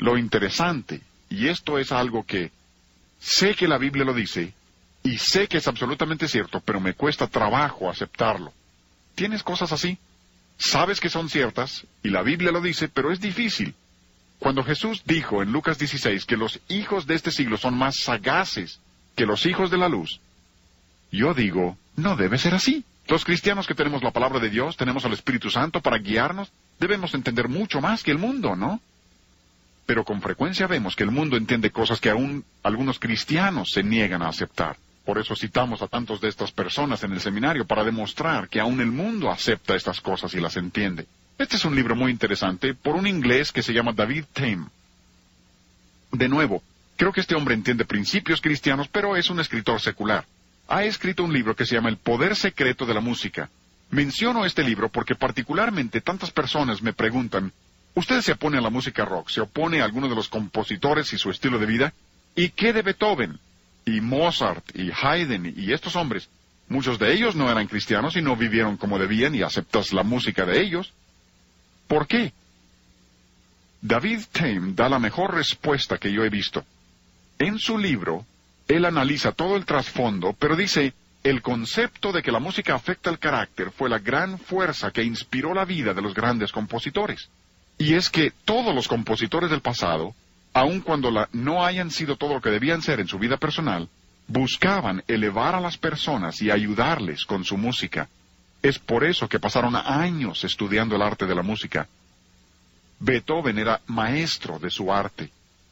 lo interesante, y esto es algo que sé que la Biblia lo dice, y sé que es absolutamente cierto, pero me cuesta trabajo aceptarlo. ¿Tienes cosas así? Sabes que son ciertas, y la Biblia lo dice, pero es difícil. Cuando Jesús dijo en Lucas 16 que los hijos de este siglo son más sagaces que los hijos de la luz, yo digo, no debe ser así. Los cristianos que tenemos la palabra de Dios, tenemos al Espíritu Santo para guiarnos, debemos entender mucho más que el mundo, ¿no? Pero con frecuencia vemos que el mundo entiende cosas que aún algunos cristianos se niegan a aceptar. Por eso citamos a tantos de estas personas en el seminario para demostrar que aún el mundo acepta estas cosas y las entiende. Este es un libro muy interesante por un inglés que se llama David Tame. De nuevo, creo que este hombre entiende principios cristianos, pero es un escritor secular. Ha escrito un libro que se llama El Poder Secreto de la Música. Menciono este libro porque particularmente tantas personas me preguntan, ¿usted se opone a la música rock? ¿Se opone a alguno de los compositores y su estilo de vida? ¿Y qué de Beethoven? Y Mozart, y Haydn, y estos hombres? Muchos de ellos no eran cristianos y no vivieron como debían y aceptas la música de ellos. ¿Por qué? David Tame da la mejor respuesta que yo he visto. En su libro, él analiza todo el trasfondo, pero dice, el concepto de que la música afecta el carácter fue la gran fuerza que inspiró la vida de los grandes compositores. Y es que todos los compositores del pasado, aun cuando no hayan sido todo lo que debían ser en su vida personal, buscaban elevar a las personas y ayudarles con su música. Es por eso que pasaron años estudiando el arte de la música. Beethoven era maestro de su arte.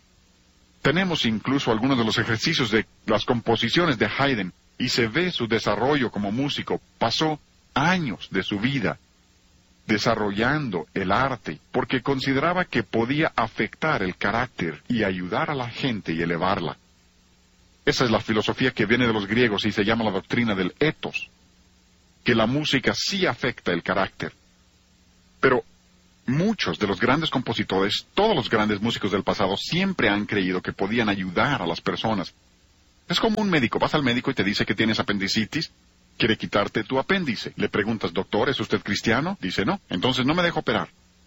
Tenemos incluso algunos de los ejercicios de las composiciones de Haydn, y se ve su desarrollo como músico. Pasó años de su vida desarrollando el arte, porque consideraba que podía afectar el carácter y ayudar a la gente y elevarla. Esa es la filosofía que viene de los griegos y se llama la doctrina del ethos, que la música sí afecta el carácter. Pero muchos de los grandes compositores, todos los grandes músicos del pasado, siempre han creído que podían ayudar a las personas. Es como un médico, vas al médico y te dice que tienes apendicitis, quiere quitarte tu apéndice. Le preguntas, doctor, ¿es usted cristiano? Dice, no, entonces no me dejo operar.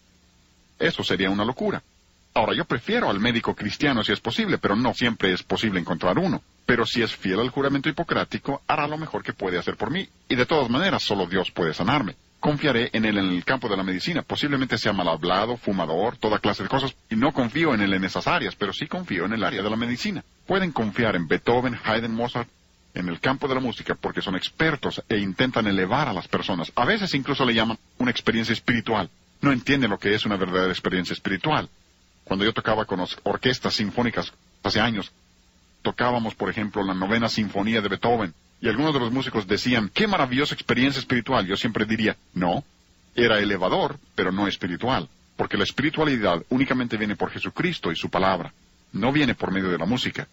Eso sería una locura. Ahora, yo prefiero al médico cristiano si es posible, pero no siempre es posible encontrar uno. Pero si es fiel al juramento hipocrático, hará lo mejor que puede hacer por mí. Y de todas maneras, solo Dios puede sanarme. Confiaré en él en el campo de la medicina. Posiblemente sea mal hablado, fumador, toda clase de cosas. Y no confío en él en esas áreas, pero sí confío en el área de la medicina. Pueden confiar en Beethoven, Haydn, Mozart, en el campo de la música, porque son expertos e intentan elevar a las personas. A veces incluso le llaman una experiencia espiritual. No entienden lo que es una verdadera experiencia espiritual. Cuando yo tocaba con orquestas sinfónicas hace años, tocábamos, por ejemplo, la 9ª Sinfonía de Beethoven, y algunos de los músicos decían, ¡qué maravillosa experiencia espiritual! Yo siempre diría, no, era elevador, pero no espiritual, porque la espiritualidad únicamente viene por Jesucristo y su palabra, no viene por medio de la música.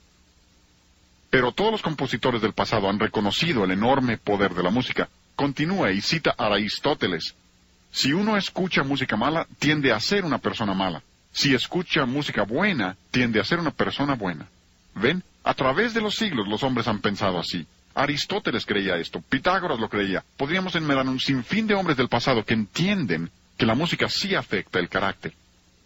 Pero todos los compositores del pasado han reconocido el enorme poder de la música. Continúa y cita a Aristóteles. Si uno escucha música mala, tiende a ser una persona mala. Si escucha música buena, tiende a ser una persona buena. ¿Ven? A través de los siglos los hombres han pensado así. Aristóteles creía esto, Pitágoras lo creía. Podríamos enumerar un sinfín de hombres del pasado que entienden que la música sí afecta el carácter.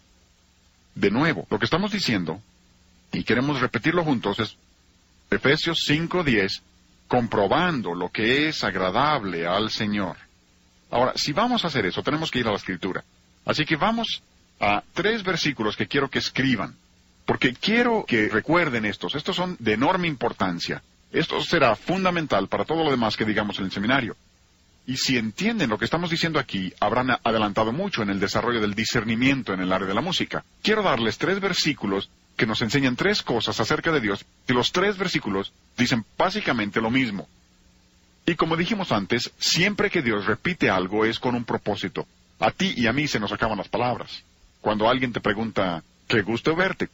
De nuevo, lo que estamos diciendo, y queremos repetirlo juntos, es Efesios 5:10, comprobando lo que es agradable al Señor. Ahora, si vamos a hacer eso, tenemos que ir a la Escritura. Así que vamos a 3 versículos que quiero que escriban, porque quiero que recuerden estos. Estos son de enorme importancia. Esto será fundamental para todo lo demás que digamos en el seminario. Y si entienden lo que estamos diciendo aquí, habrán adelantado mucho en el desarrollo del discernimiento en el área de la música. Quiero darles 3 versículos que nos enseñan 3 cosas acerca de Dios, y los 3 versículos dicen básicamente lo mismo. Y como dijimos antes, siempre que Dios repite algo es con un propósito. A ti y a mí se nos acaban las palabras. Cuando alguien te pregunta, qué gusto verte,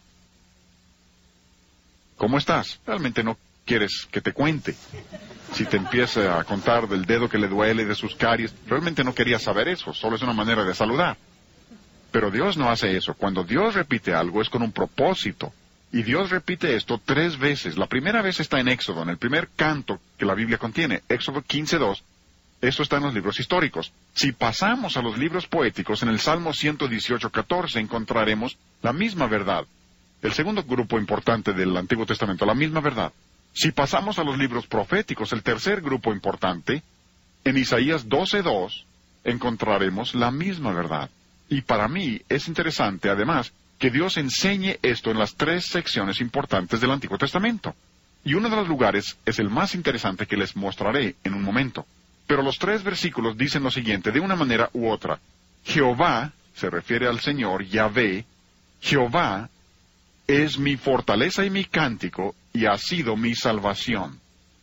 ¿cómo estás? Realmente no quieres que te cuente. Si te empieza a contar del dedo que le duele, de sus caries, realmente no querías saber eso, solo es una manera de saludar. Pero Dios no hace eso. Cuando Dios repite algo es con un propósito. Y Dios repite esto 3 veces. La primera vez está en Éxodo, en el primer canto que la Biblia contiene, Éxodo 15:2. Eso está en los libros históricos. Si pasamos a los libros poéticos, en el Salmo 118:14 encontraremos La misma verdad. El segundo grupo importante del Antiguo Testamento, la misma verdad. Si pasamos a los libros proféticos, el tercer grupo importante, en Isaías 12:2, encontraremos la misma verdad. Y para mí es interesante, además, que Dios enseñe esto en las tres secciones importantes del Antiguo Testamento. Y uno de los lugares es el más interesante que les mostraré en un momento. Pero los tres versículos dicen lo siguiente, de una manera u otra. Jehová, se refiere al Señor, Yahvé, Jehová es mi fortaleza y mi cántico, y ha sido mi salvación.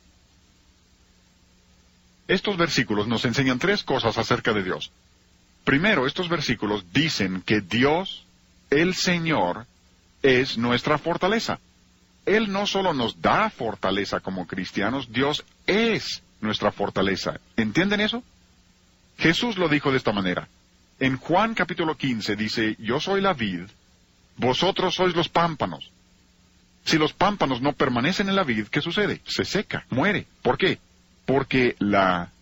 Estos versículos nos enseñan tres cosas acerca de Dios. Primero, estos versículos dicen que Dios, el Señor, es nuestra fortaleza. Él no solo nos da fortaleza como cristianos, Dios es nuestra fortaleza. ¿Entienden eso? Jesús lo dijo de esta manera. En Juan capítulo 15 dice, yo soy la vid, vosotros sois los pámpanos. Si los pámpanos no permanecen en la vid, ¿qué sucede? Se seca, muere. ¿Por qué? Porque la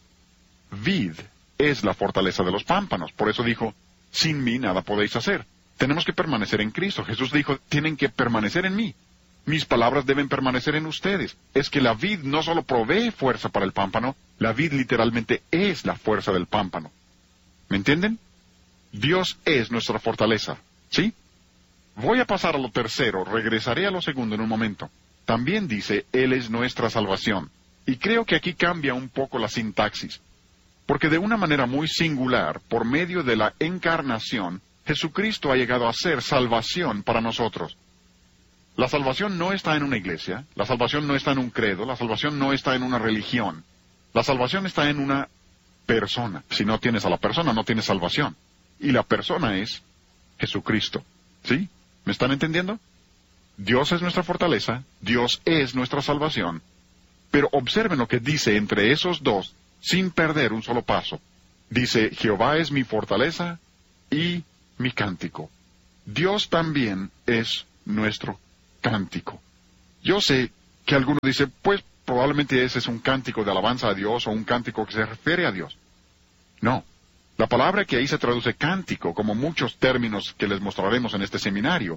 vid es la fortaleza de los pámpanos. Por eso dijo, sin mí nada podéis hacer. Tenemos que permanecer en Cristo. Jesús dijo, tienen que permanecer en mí. Mis palabras deben permanecer en ustedes. Es que la vid no solo provee fuerza para el pámpano, la vid literalmente es la fuerza del pámpano. ¿Me entienden? Dios es nuestra fortaleza. ¿Sí? Voy a pasar a lo tercero, regresaré a lo segundo en un momento. También dice, Él es nuestra salvación. Y creo que aquí cambia un poco la sintaxis. Porque de una manera muy singular, por medio de la encarnación, Jesucristo ha llegado a ser salvación para nosotros. La salvación no está en una iglesia, la salvación no está en un credo, la salvación no está en una religión. La salvación está en una persona. Si no tienes a la persona, no tienes salvación. Y la persona es Jesucristo. ¿Sí? ¿Me están entendiendo? Dios es nuestra fortaleza, Dios es nuestra salvación. Pero observen lo que dice entre esos dos, sin perder un solo paso. Dice, Jehová es mi fortaleza y mi cántico. Dios también es nuestro cántico. Yo sé que algunos dicen, pues probablemente ese es un cántico de alabanza a Dios o un cántico que se refiere a Dios. No. La palabra que ahí se traduce cántico, como muchos términos que les mostraremos en este seminario,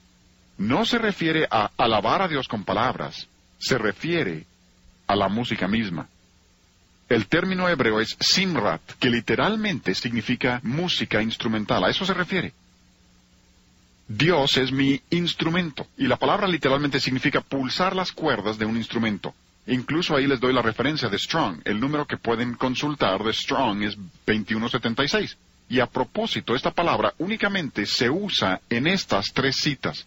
no se refiere a alabar a Dios con palabras, se refiere a la música misma. El término hebreo es simrat, que literalmente significa música instrumental, a eso se refiere. Dios es mi instrumento, y la palabra literalmente significa pulsar las cuerdas de un instrumento. Incluso ahí les doy la referencia de Strong. El número que pueden consultar de Strong es 2176. Y a propósito, esta palabra únicamente se usa en estas tres citas.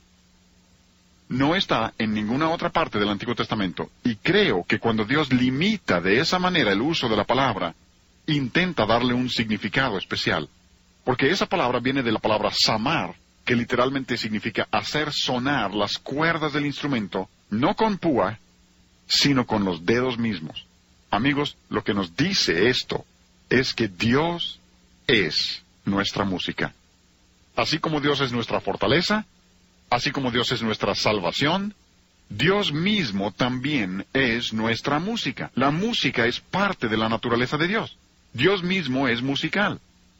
No está en ninguna otra parte del Antiguo Testamento. Y creo que cuando Dios limita de esa manera el uso de la palabra, intenta darle un significado especial. Porque esa palabra viene de la palabra samar, que literalmente significa hacer sonar las cuerdas del instrumento, no con púa, sino con los dedos mismos. Amigos, lo que nos dice esto es que Dios es nuestra música. Así como Dios es nuestra fortaleza, así como Dios es nuestra salvación, Dios mismo también es nuestra música. La música es parte de la naturaleza de Dios. Dios mismo es musical.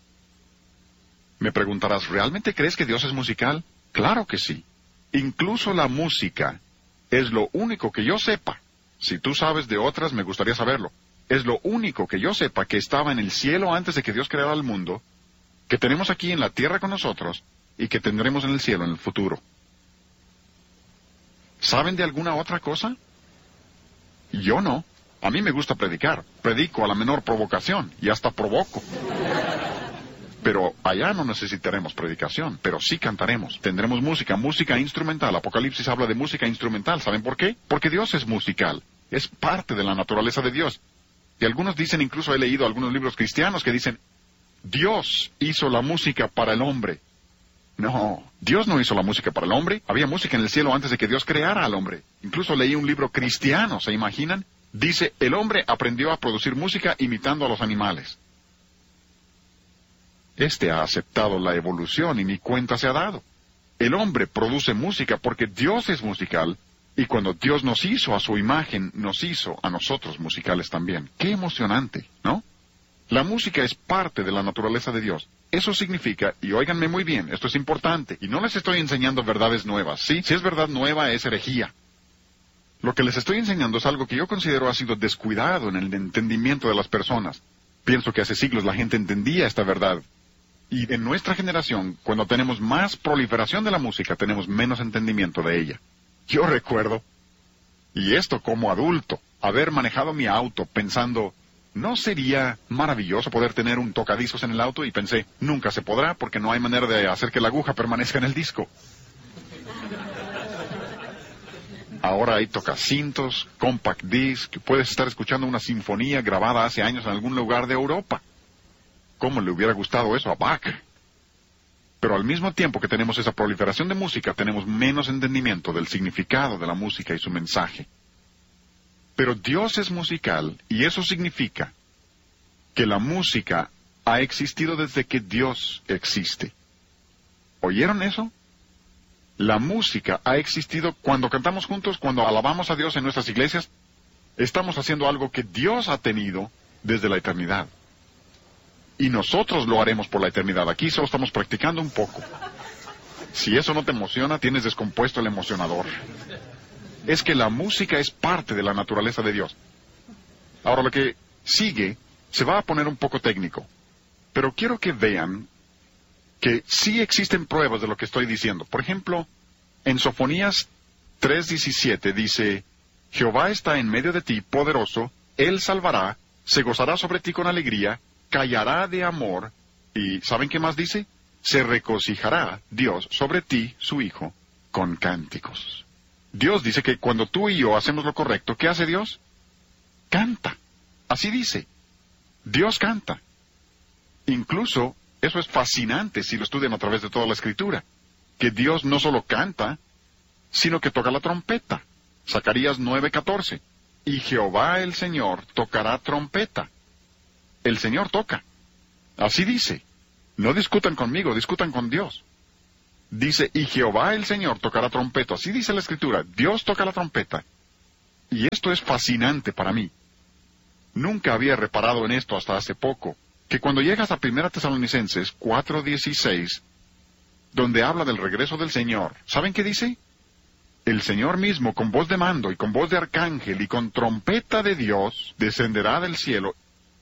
Me preguntarás, ¿realmente crees que Dios es musical? Claro que sí. Incluso la música es lo único que yo sepa. Si tú sabes de otras, me gustaría saberlo. Es lo único que yo sepa que estaba en el cielo antes de que Dios creara el mundo, que tenemos aquí en la tierra con nosotros, y que tendremos en el cielo en el futuro. ¿Saben de alguna otra cosa? Yo no. A mí me gusta predicar. Predico a la menor provocación, y hasta provoco. Pero allá no necesitaremos predicación, pero sí cantaremos. Tendremos música, música instrumental. Apocalipsis habla de música instrumental. ¿Saben por qué? Porque Dios es musical. Es parte de la naturaleza de Dios. Y algunos dicen, incluso he leído algunos libros cristianos que dicen, Dios hizo la música para el hombre. No, Dios no hizo la música para el hombre. Había música en el cielo antes de que Dios creara al hombre. Incluso leí un libro cristiano, ¿se imaginan? Dice, el hombre aprendió a producir música imitando a los animales. Este ha aceptado la evolución y ni cuenta se ha dado. El hombre produce música porque Dios es musical, y cuando Dios nos hizo a su imagen, nos hizo a nosotros musicales también. ¡Qué emocionante!, ¿no? La música es parte de la naturaleza de Dios. Eso significa, y óiganme muy bien, esto es importante, y no les estoy enseñando verdades nuevas, ¿sí? Si es verdad nueva, es herejía. Lo que les estoy enseñando es algo que yo considero ha sido descuidado en el entendimiento de las personas. Pienso que hace siglos la gente entendía esta verdad. Y en nuestra generación, cuando tenemos más proliferación de la música, tenemos menos entendimiento de ella. Yo recuerdo, y esto como adulto, haber manejado mi auto pensando, ¿no sería maravilloso poder tener un tocadiscos en el auto? Y pensé, nunca se podrá porque no hay manera de hacer que la aguja permanezca en el disco. Ahora hay tocacintos, compact disc, puedes estar escuchando una sinfonía grabada hace años en algún lugar de Europa. ¿Cómo le hubiera gustado eso a Bach? Pero al mismo tiempo que tenemos esa proliferación de música, tenemos menos entendimiento del significado de la música y su mensaje. Pero Dios es musical, y eso significa que la música ha existido desde que Dios existe. ¿Oyeron eso? La música ha existido cuando cantamos juntos, cuando alabamos a Dios en nuestras iglesias. Estamos haciendo algo que Dios ha tenido desde la eternidad. Y nosotros lo haremos por la eternidad. Aquí solo estamos practicando un poco. Si eso no te emociona, tienes descompuesto el emocionador. Es que la música es parte de la naturaleza de Dios. Ahora lo que sigue se va a poner un poco técnico, pero quiero que vean que sí existen pruebas de lo que estoy diciendo. Por ejemplo, en Sofonías 3:17 dice, Jehová está en medio de ti, poderoso, Él salvará, se gozará sobre ti con alegría, callará de amor, y ¿saben qué más dice? Se regocijará Dios sobre ti, su Hijo, con cánticos. Dios dice que cuando tú y yo hacemos lo correcto, ¿qué hace Dios? Canta. Así dice. Dios canta. Incluso, eso es fascinante si lo estudian a través de toda la Escritura, que Dios no solo canta, sino que toca la trompeta. Zacarías 9:14. Y Jehová el Señor tocará trompeta. El Señor toca. Así dice. No discutan conmigo, discutan con Dios. Dice, y Jehová el Señor tocará trompeta. Así dice la Escritura. Dios toca la trompeta. Y esto es fascinante para mí. Nunca había reparado en esto hasta hace poco, que cuando llegas a 1 Tesalonicenses 4:16, donde habla del regreso del Señor, ¿saben qué dice? El Señor mismo, con voz de mando y con voz de arcángel y con trompeta de Dios, descenderá del cielo.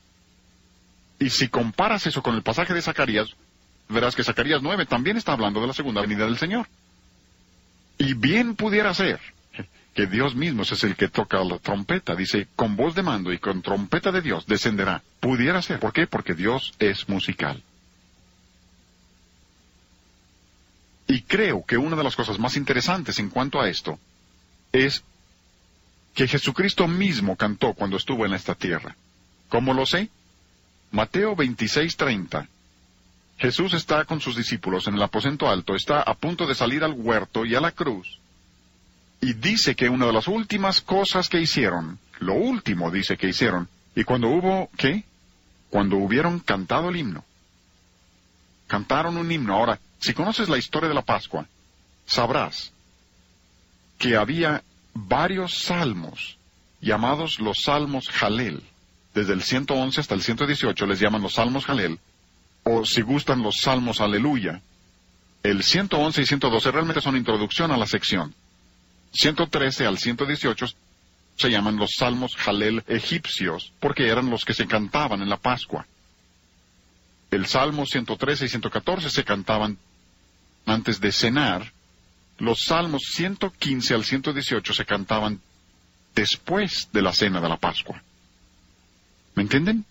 Y si comparas eso con el pasaje de Zacarías, verás que Zacarías 9 también está hablando de la segunda venida del Señor. Y bien pudiera ser que Dios mismo es el que toca la trompeta. Dice, con voz de mando y con trompeta de Dios descenderá. Pudiera ser. ¿Por qué? Porque Dios es musical. Y creo que una de las cosas más interesantes en cuanto a esto es que Jesucristo mismo cantó cuando estuvo en esta tierra. ¿Cómo lo sé? Mateo 26:30. Jesús está con sus discípulos en el aposento alto, está a punto de salir al huerto y a la cruz, y dice que una de las últimas cosas que hicieron, lo último dice que hicieron, y cuando hubo, ¿qué? Cuando hubieron cantado el himno. Cantaron un himno. Ahora, si conoces la historia de la Pascua, sabrás que había varios salmos, llamados los salmos Jalel. Desde el 111 hasta el 118 les llaman los salmos Jalel, o si gustan los salmos Aleluya. El 111 y 112 realmente son introducción a la sección. 113 al 118 se llaman los salmos Jalel egipcios, porque eran los que se cantaban en la Pascua. El salmo 113 y 114 se cantaban antes de cenar. Los salmos 115 al 118 se cantaban después de la cena de la Pascua. ¿Me entienden?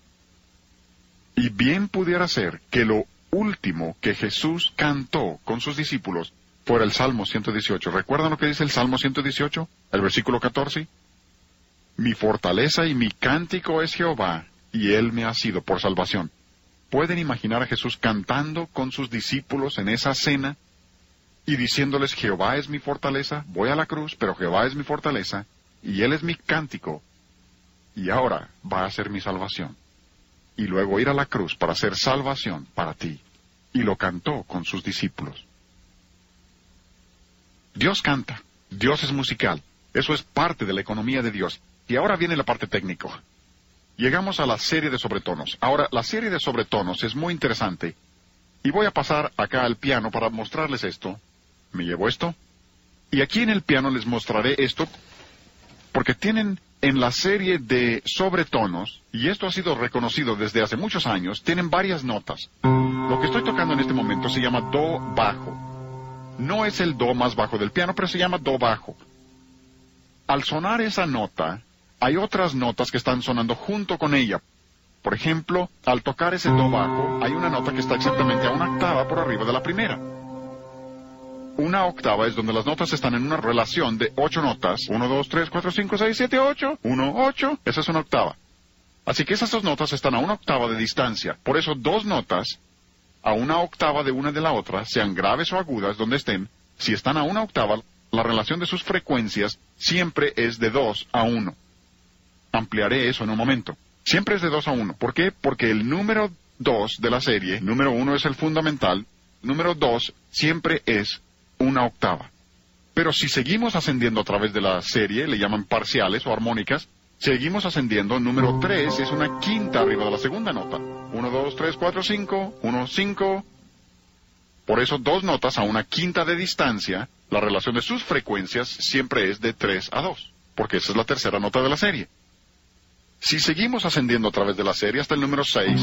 Y bien pudiera ser que lo último que Jesús cantó con sus discípulos fuera el Salmo 118. ¿Recuerdan lo que dice el Salmo 118? El versículo 14. Mi fortaleza y mi cántico es Jehová, y Él me ha sido por salvación. ¿Pueden imaginar a Jesús cantando con sus discípulos en esa cena y diciéndoles, Jehová es mi fortaleza, voy a la cruz, pero Jehová es mi fortaleza, y Él es mi cántico, y ahora va a ser mi salvación? Y luego ir a la cruz para hacer salvación para ti. Y lo cantó con sus discípulos. Dios canta, Dios es musical, eso es parte de la economía de Dios. Y ahora viene la parte técnica. Llegamos a la serie de sobretonos. Ahora, la serie de sobretonos es muy interesante, Y voy a pasar acá al piano para mostrarles esto. Me llevo esto. Y aquí en el piano les mostraré esto, porque tienen en la serie de sobretonos, y esto ha sido reconocido desde hace muchos años, tienen varias notas. Lo que estoy tocando en este momento se llama do bajo. No es el do más bajo del piano, pero se llama do bajo. Al sonar esa nota, hay otras notas que están sonando junto con ella. Por ejemplo, al tocar ese do bajo, hay una nota que está exactamente a una octava por arriba de la primera. Una octava es donde las notas están en una relación de 8 notas. 1, 2, 3, 4, 5, 6, 7, 8. 1, 8. Esa es una octava. Así que esas dos notas están a una octava de distancia. Por eso dos notas a una octava de una de la otra, sean graves o agudas, donde estén, si están a una octava, la relación de sus frecuencias siempre es de 2 a 1. Ampliaré eso en un momento. Siempre es de 2 a 1. ¿Por qué? Porque el número 2 de la serie, número 1 es el fundamental, número 2 siempre es una octava. Pero si seguimos ascendiendo a través de la serie, le llaman parciales o armónicas, seguimos ascendiendo, número 3 es una quinta arriba de la segunda nota. 1, 2, 3, 4, 5, 1, 5. Por eso dos notas a una quinta de distancia, la relación de sus frecuencias siempre es de 3 a 2, porque esa es la tercera nota de la serie. Si seguimos ascendiendo a través de la serie hasta el número 6,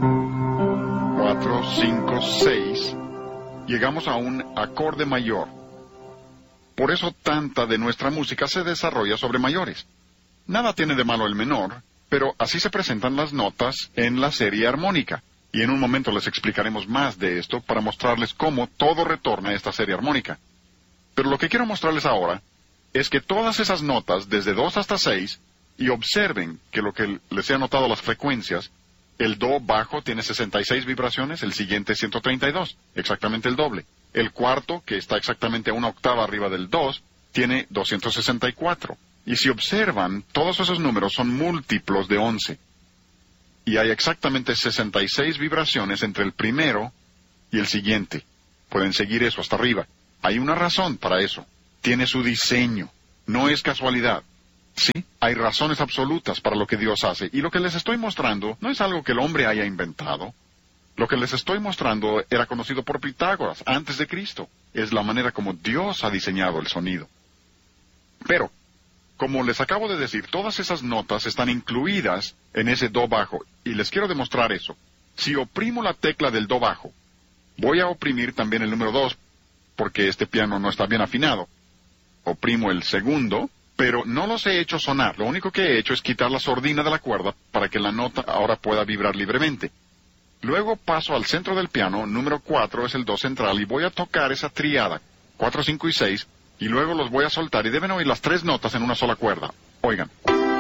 4, 5, 6, llegamos a un acorde mayor. Por eso tanta de nuestra música se desarrolla sobre mayores. Nada tiene de malo el menor, pero así se presentan las notas en la serie armónica. Y en un momento les explicaremos más de esto para mostrarles cómo todo retorna a esta serie armónica. Pero lo que quiero mostrarles ahora es que todas esas notas, desde 2 hasta 6, y observen que lo que les he anotado las frecuencias, el do bajo tiene 66 vibraciones, el siguiente 132, exactamente el doble. El cuarto, que está exactamente a una octava arriba del 2, tiene 264. Y si observan, todos esos números son múltiplos de 11. Y hay exactamente 66 vibraciones entre el primero y el siguiente. Pueden seguir eso hasta arriba. Hay una razón para eso. Tiene su diseño. No es casualidad. Sí, hay razones absolutas para lo que Dios hace. Y lo que les estoy mostrando no es algo que el hombre haya inventado. Lo que les estoy mostrando era conocido por Pitágoras antes de Cristo. Es la manera como Dios ha diseñado el sonido. Pero, como les acabo de decir, todas esas notas están incluidas en ese do bajo. Y les quiero demostrar eso. Si oprimo la tecla del do bajo, voy a oprimir también el número 2, porque este piano no está bien afinado. Oprimo el segundo, pero no los he hecho sonar. Lo único que he hecho es quitar la sordina de la cuerda para que la nota ahora pueda vibrar libremente. Luego paso al centro del piano, número 4 es el do central, y voy a tocar esa triada, 4, 5 y 6, y luego los voy a soltar, y deben oír las 3 notas en una sola cuerda. Oigan.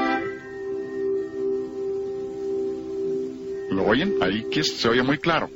¿Lo oyen? Ahí que se oye muy claro.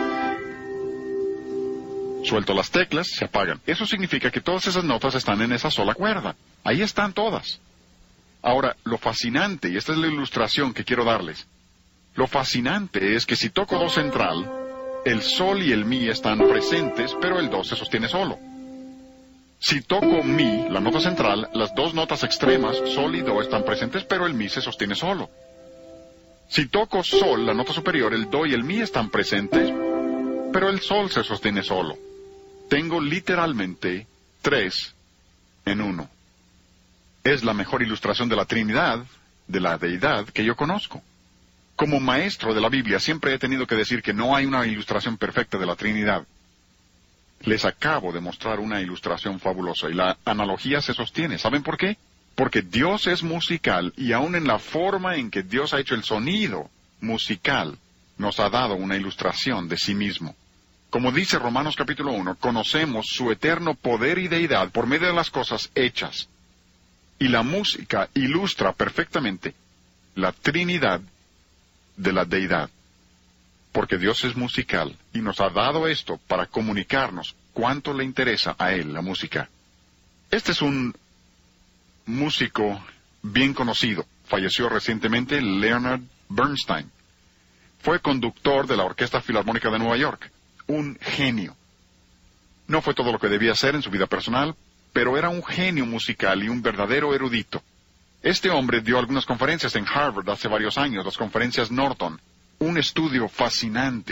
Suelto las teclas, se apagan. Eso significa que todas esas notas están en esa sola cuerda. Ahí están todas. Ahora, lo fascinante, y esta es la ilustración que quiero darles, lo fascinante es que si toco do central, el sol y el mi están presentes, pero el do se sostiene solo. Si toco mi, la nota central, las dos notas extremas, sol y do, están presentes, pero el mi se sostiene solo. Si toco sol, la nota superior, el do y el mi están presentes, pero el sol se sostiene solo. Tengo literalmente 3 en 1. Es la mejor ilustración de la Trinidad, de la deidad, que yo conozco. Como maestro de la Biblia siempre he tenido que decir que no hay una ilustración perfecta de la Trinidad. Les acabo de mostrar una ilustración fabulosa y la analogía se sostiene. ¿Saben por qué? Porque Dios es musical y aún en la forma en que Dios ha hecho el sonido musical, nos ha dado una ilustración de sí mismo. Como dice Romanos capítulo 1, conocemos su eterno poder y deidad por medio de las cosas hechas. Y la música ilustra perfectamente la Trinidad de la deidad. Porque Dios es musical y nos ha dado esto para comunicarnos cuánto le interesa a Él la música. Este es un músico bien conocido. Falleció recientemente Leonard Bernstein. Fue conductor de la Orquesta Filarmónica de Nueva York. Un genio. No fue todo lo que debía ser en su vida personal, pero era un genio musical y un verdadero erudito. Este hombre dio algunas conferencias en Harvard hace varios años, las conferencias Norton. Un estudio fascinante.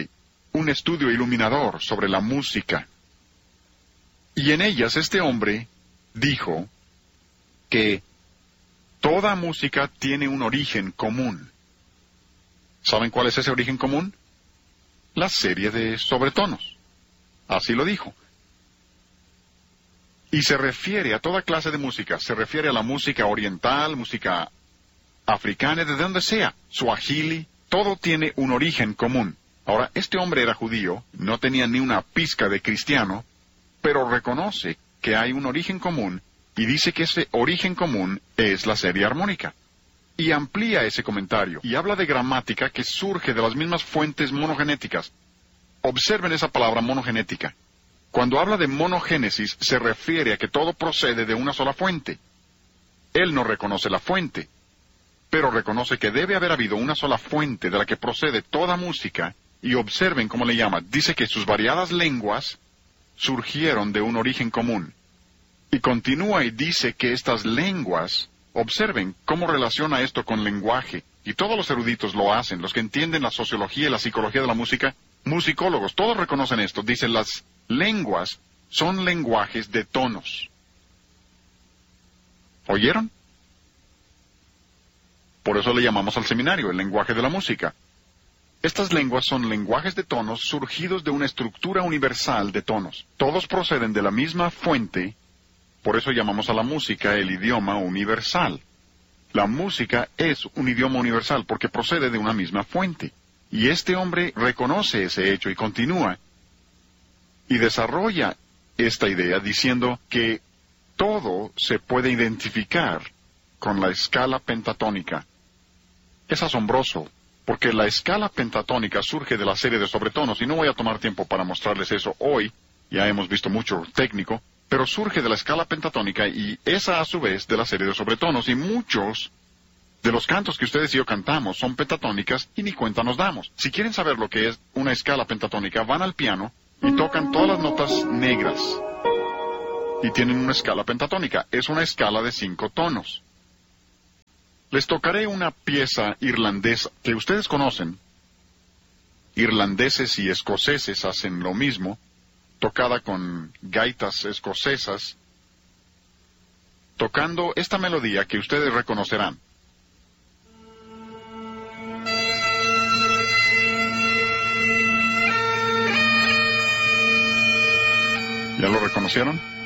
un estudio iluminador sobre la música. Y en ellas este hombre dijo que toda música tiene un origen común. ¿Saben cuál es ese origen común? La serie de sobretonos. Así lo dijo. Y se refiere a toda clase de música. Se refiere a la música oriental, música africana, de donde sea. Swahili, todo tiene un origen común. Ahora, este hombre era judío, no tenía ni una pizca de cristiano, pero reconoce que hay un origen común y dice que ese origen común es la serie armónica. Y amplía ese comentario y habla de gramática que surge de las mismas fuentes monogenéticas. Observen esa palabra monogenética. Cuando habla de monogénesis se refiere a que todo procede de una sola fuente. Él no reconoce la fuente, pero reconoce que debe haber habido una sola fuente de la que procede toda música, y observen cómo le llama. Dice que sus variadas lenguas surgieron de un origen común. Y continúa y dice que estas lenguas, observen cómo relaciona esto con lenguaje, y todos los eruditos lo hacen, los que entienden la sociología y la psicología de la música, musicólogos, todos reconocen esto. Dicen, las lenguas son lenguajes de tonos. ¿Oyeron? Por eso le llamamos al seminario el lenguaje de la música. Estas lenguas son lenguajes de tonos surgidos de una estructura universal de tonos. Todos proceden de la misma fuente, por eso llamamos a la música el idioma universal. La música es un idioma universal porque procede de una misma fuente. Y este hombre reconoce ese hecho y continúa y desarrolla esta idea diciendo que todo se puede identificar con la escala pentatónica. Es asombroso, porque la escala pentatónica surge de la serie de sobretonos, y no voy a tomar tiempo para mostrarles eso hoy, ya hemos visto mucho técnico, pero surge de la escala pentatónica y esa a su vez de la serie de sobretonos, y muchos de los cantos que ustedes y yo cantamos son pentatónicas y ni cuenta nos damos. Si quieren saber lo que es una escala pentatónica, van al piano y tocan todas las notas negras y tienen una escala pentatónica. Es una escala de 5 tonos. Les tocaré una pieza irlandesa que ustedes conocen. Irlandeses y escoceses hacen lo mismo, tocada con gaitas escocesas, tocando esta melodía que ustedes reconocerán. ¿Ya lo reconocieron?